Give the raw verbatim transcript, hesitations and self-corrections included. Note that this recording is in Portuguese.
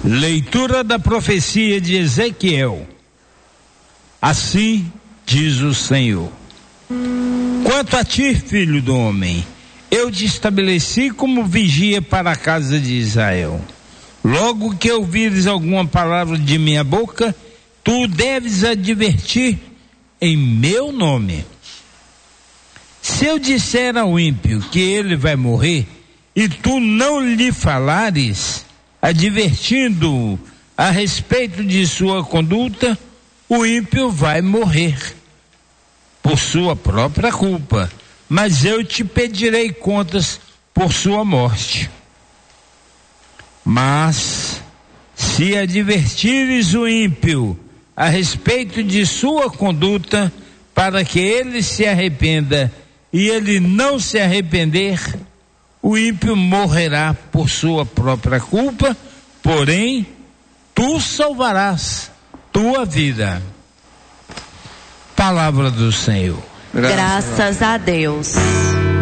Leitura da profecia de Ezequiel. Assim diz o Senhor: quanto a ti, filho do homem, eu te estabeleci como vigia para a casa de Israel. Logo que ouvires alguma palavra de minha boca, tu deves advertir em meu nome. Se eu disser ao ímpio que ele vai morrer, e tu não lhe falares, advertindo-o a respeito de sua conduta, o ímpio vai morrer por sua própria culpa, mas eu te pedirei contas por sua morte. Mas se advertires o ímpio a respeito de sua conduta, para que ele se arrependa, e ele não se arrepender, o ímpio morrerá por sua própria culpa, porém tu salvarás tua vida. Palavra do Senhor. Graças a Deus.